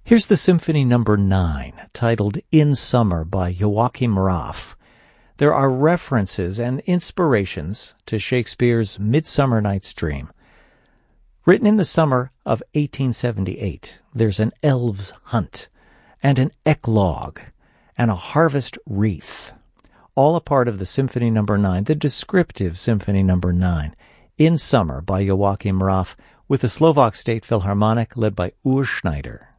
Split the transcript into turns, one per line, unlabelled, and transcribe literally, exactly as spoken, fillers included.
Here's the Symphony Number nine, titled In Summer by Joachim Raff. There are references and inspirations to Shakespeare's Midsummer Night's Dream. Written in the summer of eighteen seventy-eight, there's an elves' hunt, and an eclogue, and a harvest wreath, all a part of the Symphony Number nine, the descriptive Symphony Number nine, In Summer by Joachim Raff, with the Slovak State Philharmonic led by Urs Schneider.